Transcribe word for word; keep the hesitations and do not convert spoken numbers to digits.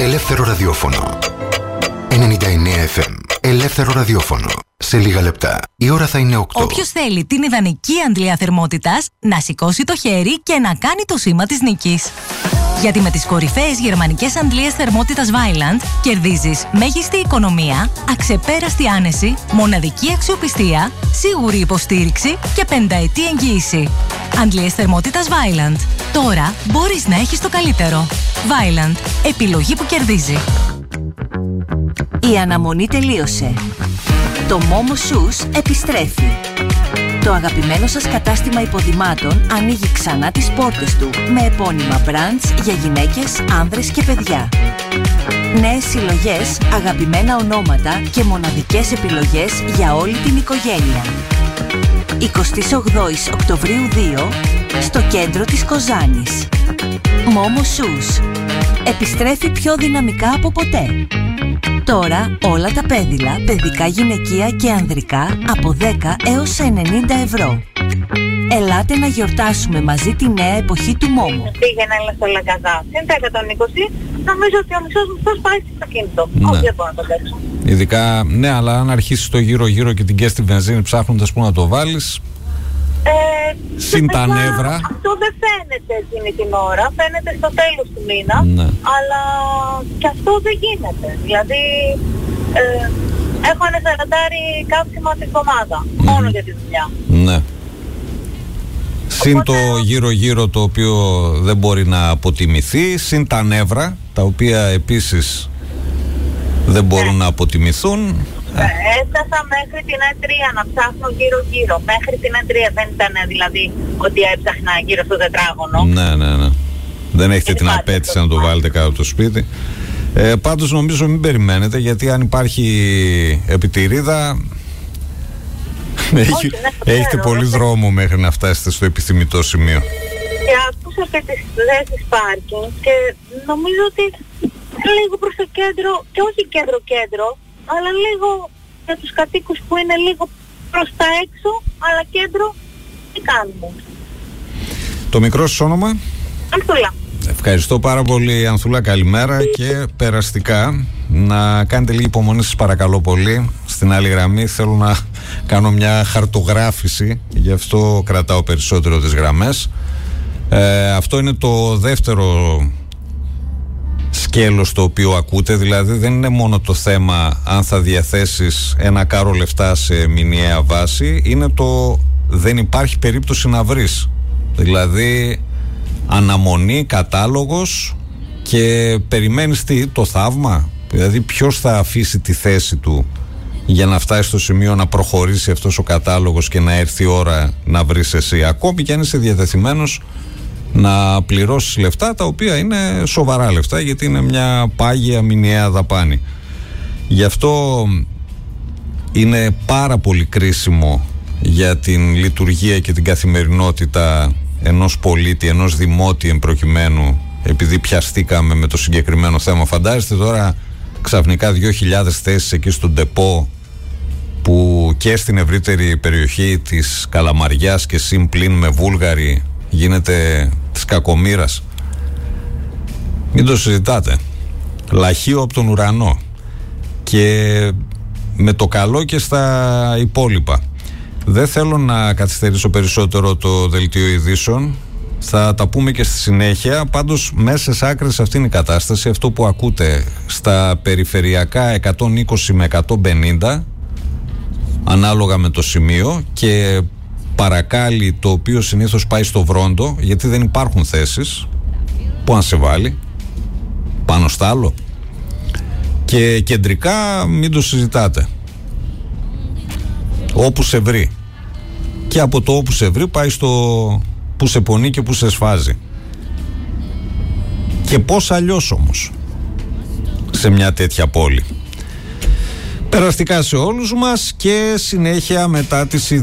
Ελεύθερο ραδιόφωνο. ενενήντα εννέα εφ εμ. Ελεύθερο ραδιόφωνο. Σε λίγα λεπτά η ώρα θα είναι οκτώ. Όποιος θέλει την ιδανική αντλία θερμότητας, να σηκώσει το χέρι και να κάνει το σήμα της νίκης. Γιατί με τις κορυφαίες γερμανικές αντλίες θερμότητας Vaillant κερδίζεις μέγιστη οικονομία, αξεπέραστη άνεση, μοναδική αξιοπιστία, σίγουρη υποστήριξη και πενταετή εγγύηση. Αντλίες θερμότητας Vaillant. Τώρα μπορείς να έχεις το καλύτερο. Vaillant. Επιλογή που κερδίζει. Η αναμονή τελείωσε. Το Momo Shoes επιστρέφει. Το αγαπημένο σας κατάστημα υποδημάτων ανοίγει ξανά τις πόρτες του με επώνυμα brands για γυναίκες, άνδρες και παιδιά. Νέες συλλογές, αγαπημένα ονόματα και μοναδικές επιλογές για όλη την οικογένεια. εικοστή όγδοη Οκτωβρίου δύο στο κέντρο της Κοζάνης. Momo Shoes επιστρέφει πιο δυναμικά από ποτέ. Τώρα όλα τα πέδιλα, παιδικά, γυναικεία και ανδρικά από δέκα έως ενενήντα ευρώ. Ελάτε να γιορτάσουμε μαζί τη νέα εποχή του Momo. Πήγαινα στο Λαγκαδά. Είναι τα εκατόν είκοσι. Νομίζω ότι ο μισός μισθός πάει στο αυτοκίνητο. Ναι. Όχι, δεν μπορώ να το παίξω. Ειδικά, ναι, αλλά αν αρχίσεις το γύρω-γύρω και την καίς τη βενζίνη ψάχνοντας πού να το βάλεις. Ε, Συν τα νεύρα. Αυτό δεν φαίνεται εκείνη την ώρα, φαίνεται στο τέλος του μήνα, ναι. Αλλά και αυτό δεν γίνεται. Δηλαδή, ε, έχω ένα σαραντάρι κάψιμα τη εβδομάδα, mm. μόνο για τη δουλειά. Ναι. Συν το γύρω-γύρω το οποίο δεν μπορεί να αποτιμηθεί, συν τα νεύρα, τα οποία επίσης δεν μπορούν ναι. να αποτιμηθούν. Έφτασα μέχρι την Ε τρία να ψάχνω γύρω-γύρω. Μέχρι την Ε τρία δεν ήταν δηλαδή ότι έψαχνα γύρω στο τετράγωνο. Ναι, ναι, ναι. Δεν έχετε την απέτηση να το βάλετε κάτω από το σπίτι. Ε, πάντως νομίζω μην περιμένετε, γιατί αν υπάρχει επιτηρίδα έχει, ναι, έχετε πολύ δρόμο μέχρι να φτάσετε στο επιθυμητό σημείο. Και άκουσα και τις θέσεις πάρκινγκ και νομίζω ότι λίγο προς το κέντρο, και όχι κέντρο-κέντρο, αλλά λίγο για τους κατοίκους που είναι λίγο προς τα έξω, αλλά κέντρο, τι κάνουμε. Το μικρό σας όνομα? Ανθούλα. Ευχαριστώ πάρα πολύ, Ανθούλα, καλημέρα και περαστικά. Να κάνετε λίγη υπομονή σας παρακαλώ πολύ. Στην άλλη γραμμή θέλω να κάνω μια χαρτογράφηση, γι' αυτό κρατάω περισσότερο τις γραμμές. Ε, αυτό είναι το δεύτερο σκέλος το οποίο ακούτε, δηλαδή δεν είναι μόνο το θέμα αν θα διαθέσεις ένα κάρο λεφτά σε μηνιαία βάση, είναι το δεν υπάρχει περίπτωση να βρεις, δηλαδή αναμονή, κατάλογος και περιμένεις τι, το θαύμα, δηλαδή ποιος θα αφήσει τη θέση του για να φτάσει στο σημείο να προχωρήσει αυτός ο κατάλογος και να έρθει η ώρα να βρεις εσύ, ακόμη και αν είσαι διατεθειμένος να πληρώσεις λεφτά τα οποία είναι σοβαρά λεφτά, γιατί είναι μια πάγια μηνιαία δαπάνη. Γι' αυτό είναι πάρα πολύ κρίσιμο για την λειτουργία και την καθημερινότητα ενός πολίτη, ενός δημότη εμπροκειμένου, επειδή πιαστήκαμε με το συγκεκριμένο θέμα. Φαντάζεστε τώρα ξαφνικά δύο χιλιάδες θέσεις εκεί στον Ντεπό, που και στην ευρύτερη περιοχή της Καλαμαριάς και συμπλήν με Βούλγαρη γίνεται της κακομοίρας. Μην το συζητάτε. Λαχείο από τον ουρανό. Και με το καλό και στα υπόλοιπα. Δεν θέλω να καθυστερήσω περισσότερο το δελτίο ειδήσεων. Θα τα πούμε και στη συνέχεια. Πάντως μέσα σε άκρες αυτή είναι η κατάσταση. Αυτό που ακούτε στα περιφερειακά εκατόν είκοσι με εκατόν πενήντα ανάλογα με το σημείο, και Παρακάλι, το οποίο συνήθως πάει στο Βρόντο, γιατί δεν υπάρχουν θέσεις. Πού αν σε βάλει, πάνω στ' άλλο. Και κεντρικά μην το συζητάτε, όπου σε βρει. Και από το όπου σε βρει πάει στο που σε πονεί και που σε σφάζει. Και πώς αλλιώς όμως σε μια τέτοια πόλη. Περαστικά σε όλους μας και συνέχεια μετά τις